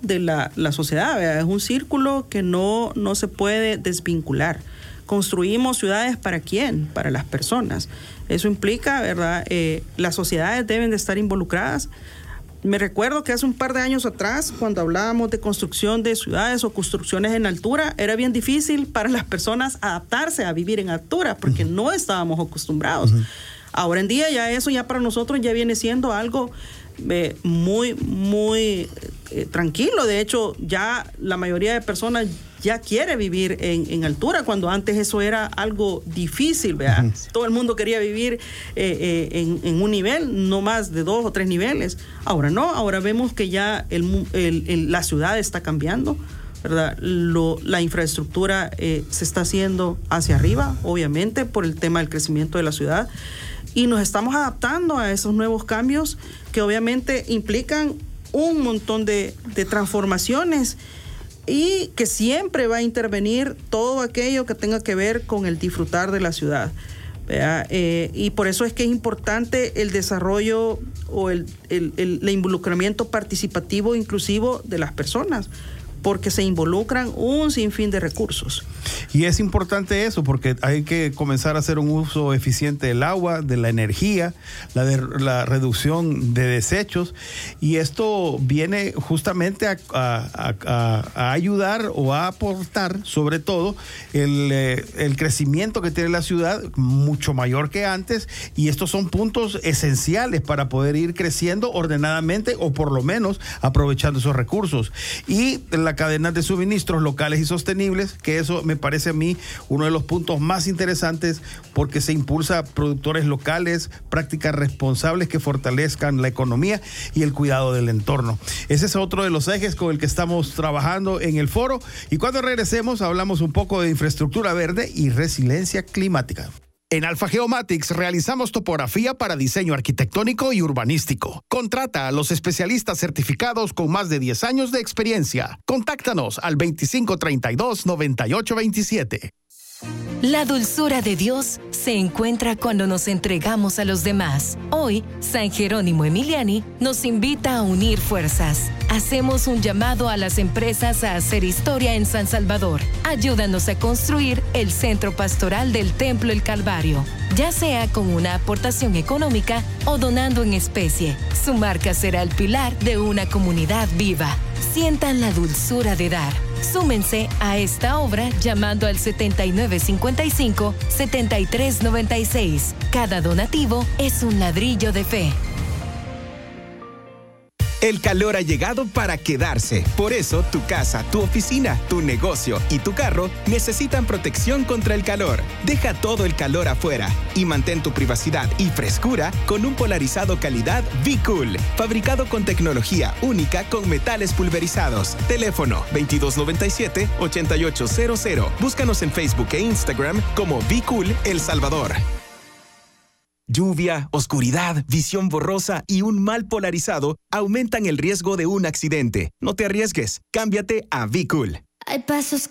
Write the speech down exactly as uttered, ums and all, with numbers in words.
de la, la sociedad, ¿verdad? Es un círculo que no, no se puede desvincular. Construimos ciudades ¿para quién? Para las personas. Eso implica, ¿verdad? Eh, las sociedades deben de estar involucradas. Me recuerdo que hace un par de años atrás, cuando hablábamos de construcción de ciudades o construcciones en altura, era bien difícil para las personas adaptarse a vivir en altura, porque uh-huh. no estábamos acostumbrados. Uh-huh. Ahora en día ya eso ya para nosotros ya viene siendo algo eh, muy, muy eh, tranquilo. De hecho, ya la mayoría de personas ya quiere vivir en, en altura, cuando antes eso era algo difícil, ¿verdad? Uh-huh. Todo el mundo quería vivir eh, eh, en, en un nivel, no más de dos o tres niveles. Ahora no, ahora vemos que ya el, el, el, la ciudad está cambiando, ¿verdad? Lo, la infraestructura eh, se está haciendo hacia arriba, obviamente, por el tema del crecimiento de la ciudad, y nos estamos adaptando a esos nuevos cambios que obviamente implican un montón de, de transformaciones, y que siempre va a intervenir todo aquello que tenga que ver con el disfrutar de la ciudad, ¿verdad? Eh, y por eso es que es importante el desarrollo o el, el, el, el involucramiento participativo inclusivo de las personas, porque se involucran un sinfín de recursos. Y es importante eso, porque hay que comenzar a hacer un uso eficiente del agua, de la energía, la, de, la reducción de desechos, y esto viene justamente a, a, a, a ayudar o a aportar, sobre todo, el, el crecimiento que tiene la ciudad, mucho mayor que antes, y estos son puntos esenciales para poder ir creciendo ordenadamente, o por lo menos aprovechando esos recursos. Y la cadena de suministros locales y sostenibles, que eso me parece a mí uno de los puntos más interesantes, porque se impulsa productores locales, prácticas responsables que fortalezcan la economía y el cuidado del entorno. Ese es otro de los ejes con el que estamos trabajando en el foro, y cuando regresemos hablamos un poco de infraestructura verde y resiliencia climática. En Alfa Geomatics realizamos topografía para diseño arquitectónico y urbanístico. Contrata a los especialistas certificados con más de diez años de experiencia. Contáctanos al veinticinco treinta y dos, noventa y ocho veintisiete. La dulzura de Dios se encuentra cuando nos entregamos a los demás. Hoy, San Jerónimo Emiliani nos invita a unir fuerzas. Hacemos un llamado a las empresas a hacer historia en San Salvador. Ayúdanos a construir el centro pastoral del Templo El Calvario, ya sea con una aportación económica o donando en especie. Su marca será el pilar de una comunidad viva. Sientan la dulzura de dar. Súmense a esta obra llamando al setenta y nueve cincuenta y cinco, setenta y tres noventa y seis. Cada donativo es un ladrillo de fe. El calor ha llegado para quedarse. Por eso, tu casa, tu oficina, tu negocio y tu carro necesitan protección contra el calor. Deja todo el calor afuera y mantén tu privacidad y frescura con un polarizado calidad V-Cool, fabricado con tecnología única con metales pulverizados. Teléfono veintidós noventa y siete, ochenta y ocho cero cero. Búscanos en Facebook e Instagram como V-Cool El Salvador. Lluvia, oscuridad, visión borrosa y un mal polarizado aumentan el riesgo de un accidente. No te arriesgues, cámbiate a V-Cool. Hay pasos